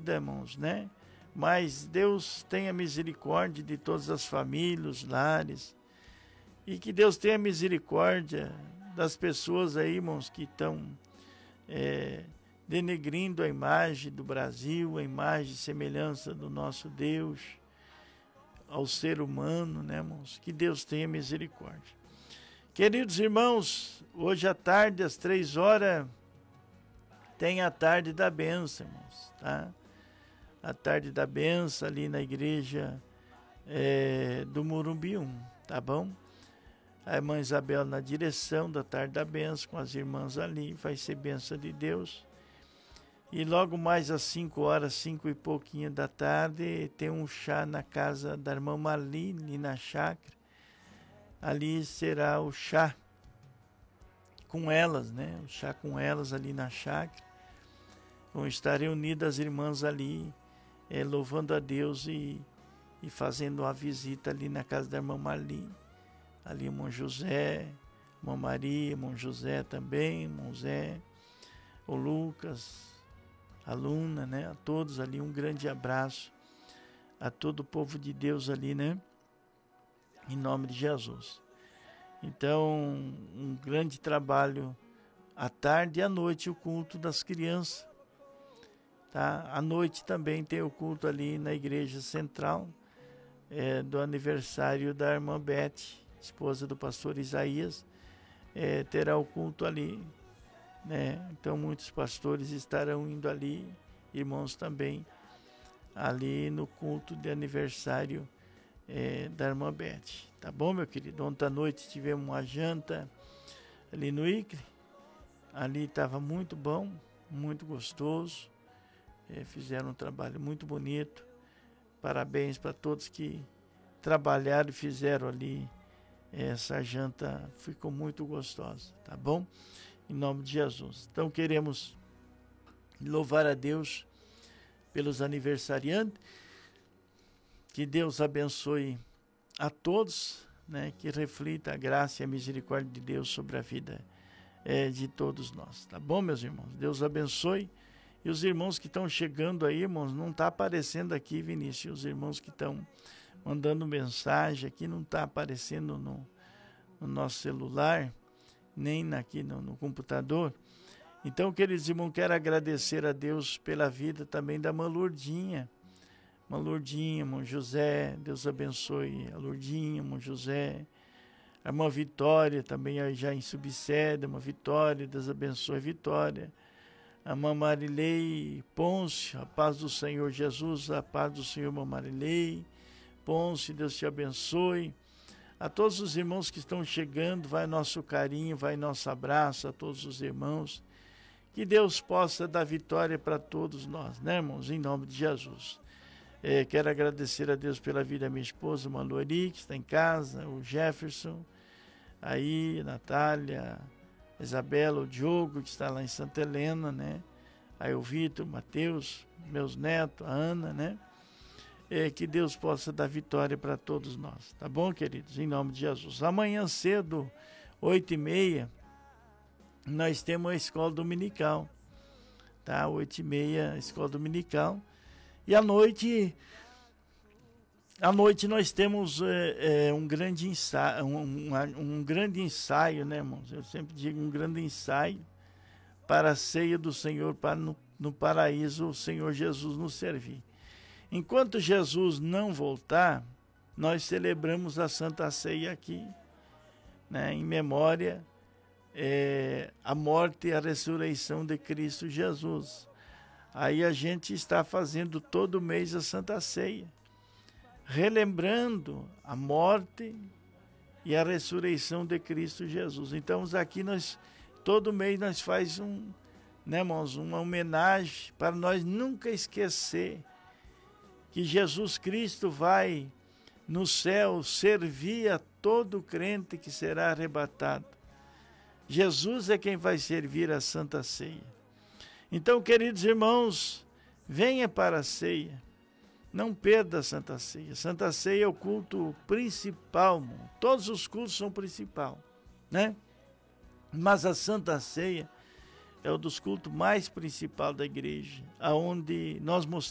vida, irmãos, né? Mas Deus tenha misericórdia de todas as famílias, os lares. E que Deus tenha misericórdia das pessoas aí, irmãos, que estão denegrindo a imagem do Brasil, a imagem e semelhança do nosso Deus ao ser humano, né, irmãos? Que Deus tenha misericórdia. Queridos irmãos, hoje à tarde, às 3h, tem a tarde da bênção, irmãos, tá? A tarde da bênção ali na igreja do Morumbi 1, tá bom? A irmã Isabel na direção da tarde da bênção, com as irmãs ali, vai ser bênção de Deus. E logo mais às 5h, 5 e pouquinho da tarde, tem um chá na casa da irmã Marli, na chácara. Ali será o chá com elas, né? O chá com elas ali na chácara. Vão estar reunidas as irmãs ali, louvando a Deus e fazendo uma visita ali na casa da irmã Marli. Ali irmão José, irmã Maria, irmão José também, irmão Zé, o Lucas, a Luna, né? A todos ali um grande abraço, a todo o povo de Deus ali, né? Em nome de Jesus. Então, um grande trabalho à tarde e à noite, o culto das crianças. Tá? À noite também tem o culto ali na igreja central, do aniversário da irmã Beth, esposa do pastor Isaías, terá o culto ali, né? Então muitos pastores estarão indo ali, irmãos também, ali no culto de aniversário da irmã Beth. Tá bom, meu querido? Ontem à noite tivemos uma janta ali no Icre, ali estava muito bom, muito gostoso, fizeram um trabalho muito bonito. Parabéns para todos que trabalharam e fizeram ali. Essa janta ficou muito gostosa, tá bom? Em nome de Jesus. Então queremos louvar a Deus pelos aniversariantes. Que Deus abençoe a todos, né? Que reflita a graça e a misericórdia de Deus sobre a vida de todos nós, tá bom, meus irmãos? Deus abençoe. E os irmãos que estão chegando aí, irmãos, não está aparecendo aqui, Vinícius. Os irmãos que estão mandando mensagem aqui, não está aparecendo no nosso celular, nem aqui no computador. Então, queridos irmãos, quero agradecer a Deus pela vida também da irmã Lourdinha. Irmã Lourdinha, irmão José, Deus abençoe a Lourdinha, irmão José. A irmã Vitória, também aí já em Subsede, irmã Vitória, Deus abençoe a Vitória. A irmã Marilei Ponce, a paz do Senhor Jesus, a paz do Senhor, irmã Marilei Ponce, Deus te abençoe. A todos os irmãos que estão chegando, vai nosso carinho, vai nosso abraço a todos os irmãos. Que Deus possa dar vitória para todos nós, né, irmãos? Em nome de Jesus. Quero agradecer a Deus pela vida da minha esposa, a Lori, que está em casa, o Jefferson, aí, a Natália, a Isabela, o Diogo, que está lá em Santa Helena, né? Aí o Vitor, o Mateus, meus netos, a Ana, né? Que Deus possa dar vitória para todos nós, tá bom, queridos? Em nome de Jesus. Amanhã cedo, 8h30, nós temos a escola dominical, tá? 8h30, escola dominical. E à noite nós temos um grande ensaio, um grande ensaio, né, irmãos? Eu sempre digo um grande ensaio para a ceia do Senhor, para no paraíso o Senhor Jesus nos servir. Enquanto Jesus não voltar, nós celebramos a Santa Ceia aqui, né, em memória a morte e a ressurreição de Cristo Jesus. Aí a gente está fazendo todo mês a Santa Ceia, relembrando a morte e a ressurreição de Cristo Jesus. Então aqui todo mês nós faz né, irmãos, uma homenagem para nós nunca esquecer que Jesus Cristo vai no céu servir a todo crente que será arrebatado. Jesus é quem vai servir a Santa Ceia. Então, queridos irmãos, venha para a ceia. Não perda a Santa Ceia. Santa Ceia é o culto principal, irmão. Todos os cultos são principal, né? Mas a Santa Ceia é um dos cultos mais principais da igreja, aonde nós mostramos